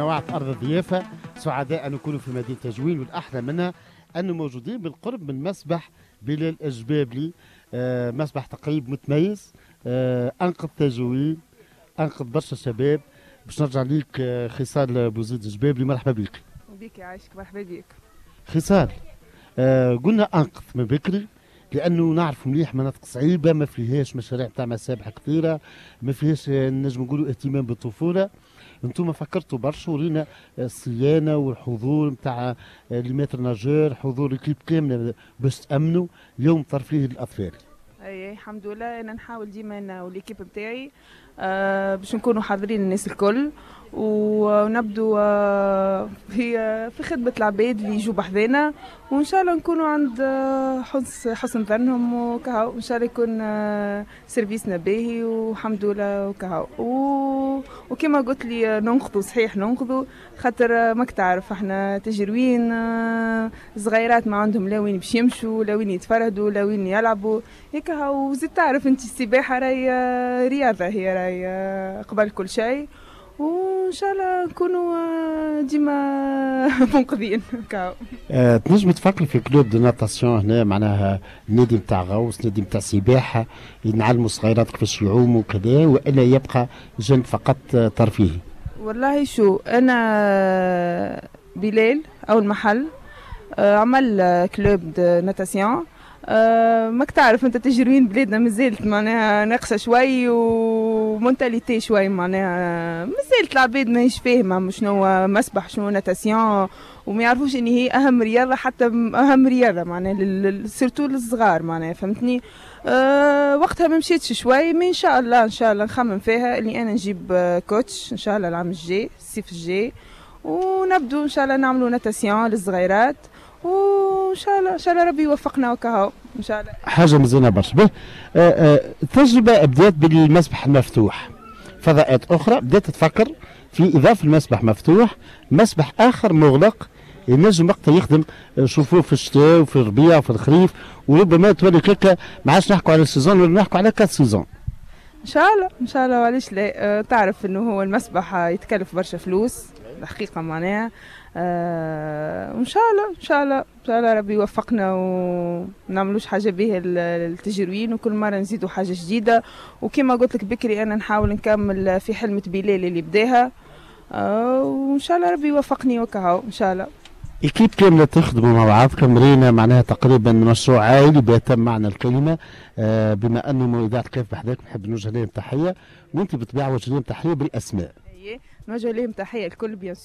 نوعت أرض الضيافة، سعداء أن نكونوا في مدينة تجوين، والأحلى منها أنه موجودين بالقرب من مسبح بلال الجبابلي. مسبح تقريب متميز، أنقذ تجوين، أنقذ برشا شباب. باش نرجع ليك خصال بوزيد الجبابلي، مرحبا بك. بيك يعيشك، مرحبا بك. خصال قلنا أنقذ من بكري، لانه نعرف مليح مناطق صعيبه ما فيهاش مشاريع تاع مسابح كثيره، ما فيهاش نجم نقولوا اهتمام بالطفوله. انتم فكرتوا برشا، ورينا الصيانه والحضور نتاع المتر ناجور، حضور الكليب كامله باش تامنوا يوم ترفيه الاطفال. اي الحمد لله، انا نحاول ديما انا والكيب نتاعي باش نكونوا حاضرين الناس الكل، ونبدو في خدمة العباد اللي يجوا بحذانا، وإن شاء الله نكونوا عند حسن ظنهم، وكهو إن شاء الله يكون سيرفيسنا باهي والحمد لله وكهو. وكما قلت لي ننقذوا، صحيح ننقذوا، خاطر ماك تعرف احنا تجروين صغيرات ما عندهم لا وين باش يمشوا، لا وين يتفردوا، لا وين يلعبوا هيك. هاو زيد تعرف انت السباحة راهي رياضة، هي راهي قبل كل شيء، وان شاء الله نكونوا ديما منقذين. تنجم تفكر في كلوب دو ناتاسيون هنا، معناها نادي نتاع غوص، نادي نتاع سباحه، نعلموا الصغيرات كيفاش يعوموا وكذا، والا يبقى جنب فقط ترفيهي؟ والله شو، انا بلال اول محل عمل كلوب دو ناتاسيون. ماك تعرف انت تجرين بلادنا مازالت معناها ناقصه شوي، ومونتاليتي شوي، معناها مازالت العباد ماهيش فاهمه شنو مسبح شنو ناتاسيون، وما يعرفوش ان هي اهم رياضه، حتى اهم رياضه معناها سيرتو للصغار، معناها فهمتني. وقتها ما مشيتش شوي، مي ان شاء الله نخمم فيها اللي انا نجيب كوتش ان شاء الله العام الجاي، الصيف الجاي، ونبدو ان شاء الله نعملوا ناتاسيون للصغيرات، وان شاء الله ربي يوفقنا وكهو ان شاء الله. حاجه مزيانه برشا. التجربه بدات بالمسبح المفتوح، فضاءات اخرى بدات تفكر في اضافه المسبح مفتوح مسبح اخر مغلق ينجم وقتها يخدم شوفوه في الشتاء وفي الربيع وفي الخريف، وربما تولي هكا ما عادش نحكوا على السيزون ولا نحكوا على 4 سيزون. ان شاء الله وعلاش لا. تعرف انه هو المسبح يتكلف برشا فلوس الحقيقه، معناها وان شاء الله ربي يوفقنا ونعملوش حاجه به التجروين، وكل مره نزيدوا حاجه جديده. وكما قلت لك بكري انا نحاول نكمل في حلمة بلال اللي بداها، وان شاء الله ربي يوفقني وكهو ان شاء الله. اكيب كامله تخدموا مع بعضكم، رينا معناها تقريبا مشروع عائلي بأتم معنى الكلمه. بما انه اذاعه كيف بحذاك نحب نوجه لهم تحيه، وانت بالطبيعه وجه لهم تحيه بالاسماء. نوجه لهم تحيه الكل بيان